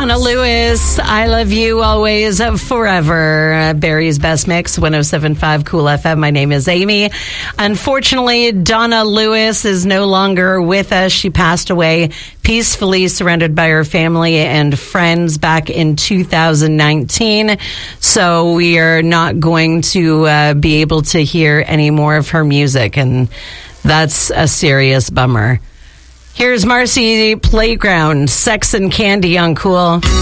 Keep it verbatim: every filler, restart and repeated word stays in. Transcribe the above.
Donna Lewis, I love you always, forever. Barry's Best Mix, one oh seven point five Cool F M. My name is Amy. Unfortunately, Donna Lewis is no longer with us. She passed away peacefully, surrounded by her family and friends back in two thousand nineteen. So we are not going to uh, be able to hear any more of her music, and that's a serious bummer. Here's Marcy Playground, Sex and Candy on Cool.